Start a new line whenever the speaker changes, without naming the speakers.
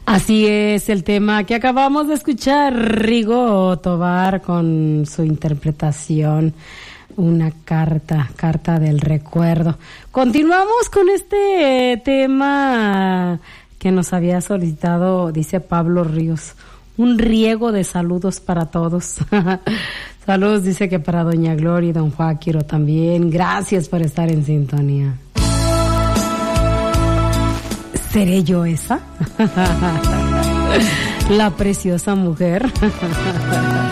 Así es el tema que acabamos de escuchar, Rigo Tobar con su interpretación, una carta del recuerdo. Continuamos con este tema que nos había solicitado, dice Pablo Ríos, un riego de saludos para todos. Saludos, dice que para doña Gloria y don Joaquiro también. Gracias por estar en sintonía. ¿Seré yo esa? La preciosa mujer.